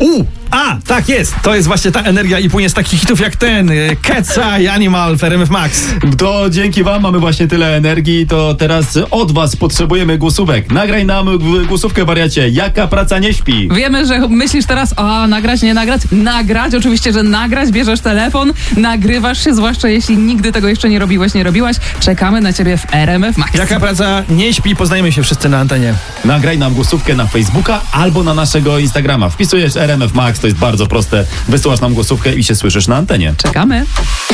Tak jest. To jest właśnie ta energia i płynie z takich hitów jak ten Cat's Eye Animal w RMF Max. To dzięki wam mamy właśnie tyle energii, to teraz od was potrzebujemy głosówek. Nagraj nam głosówkę, wariacie. Jaka praca nie śpi? Wiemy, że myślisz teraz, nagrać, nie nagrać? Nagrać, oczywiście, że nagrać. Bierzesz telefon, nagrywasz się, zwłaszcza jeśli nigdy tego jeszcze nie robiłeś, nie robiłaś. Czekamy na ciebie w RMF Max. Jaka praca nie śpi? Poznajemy się wszyscy na antenie. Nagraj nam głosówkę na Facebooka albo na naszego Instagrama. Wpisujesz RMF Max, to jest bardzo proste. Wysyłasz nam głosówkę i się słyszysz na antenie. Czekamy.